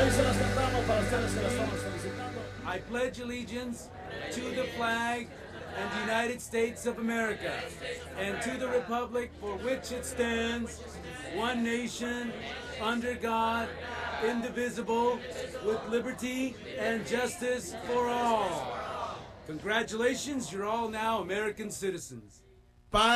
Ahí se las cantamos para ustedes que las estamos felicitando. I pledge allegiance to the flag and the United States of America and to the republic for which it stands, one nation, under God, indivisible, with liberty and justice for all. Congratulations, you're all now American citizens.